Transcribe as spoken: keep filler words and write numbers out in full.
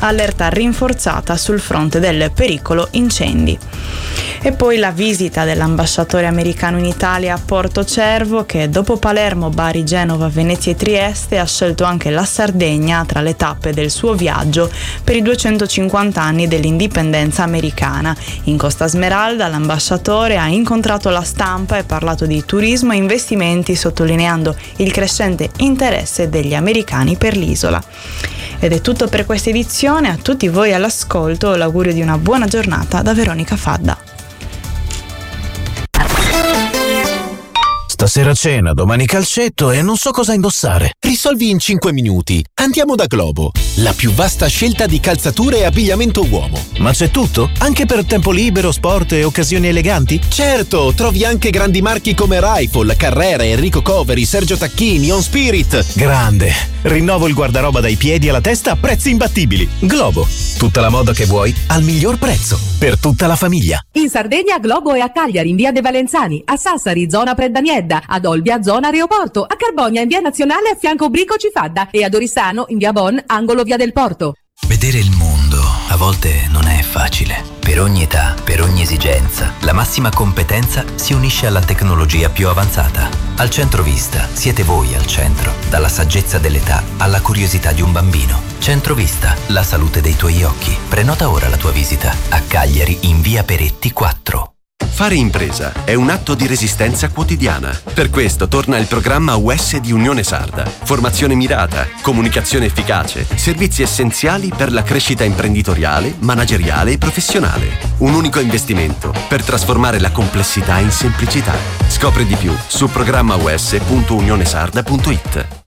allerta rinforzata sul fronte del pericolo incendi. E poi la visita dell'ambasciatore americano in Italia a Porto Cervo, che dopo Palermo, Bari, Genova, Venezia e Trieste ha scelto anche la Sardegna tra le tappe del suo viaggio per i duecentocinquanta anni dell'indipendenza americana. In Costa Smeralda l'ambasciatore ha incontrato la stampa e parlato di turismo e investimenti, sottolineando il crescente interesse degli americani per l'isola. Ed è tutto per questa edizione. A tutti voi all'ascolto l'augurio di una buona giornata da Veronica Fadda. Stasera cena, domani calcetto e non so cosa indossare. Risolvi in cinque minuti. Andiamo da Globo, la più vasta scelta di calzature e abbigliamento uomo. Ma c'è tutto? Anche per tempo libero, sport e occasioni eleganti? Certo, trovi anche grandi marchi come Rifle, Carrera, Enrico Coveri, Sergio Tacchini, On Spirit. Grande! Rinnovo il guardaroba dai piedi alla testa a prezzi imbattibili. Globo, tutta la moda che vuoi al miglior prezzo, per tutta la famiglia. In Sardegna Globo è a Cagliari in via De Valenzani, a Sassari zona Predaniedda, ad Olbia zona Aeroporto, a Carbonia in via Nazionale a fianco Brico Cifadda e ad Oristano in via Bon angolo via del Porto. Vedere il mondo a volte non è facile. Per ogni età, per ogni esigenza, la massima competenza si unisce alla tecnologia più avanzata. Al Centro Vista siete voi al centro, dalla saggezza dell'età alla curiosità di un bambino. Centro Vista, la salute dei tuoi occhi. Prenota ora la tua visita a Cagliari in via Peretti quattro. Fare impresa è un atto di resistenza quotidiana. Per questo torna il programma U S di Unione Sarda. Formazione mirata, comunicazione efficace, servizi essenziali per la crescita imprenditoriale, manageriale e professionale. Un unico investimento per trasformare la complessità in semplicità. Scopri di più su programma u s punto unionesarda punto it.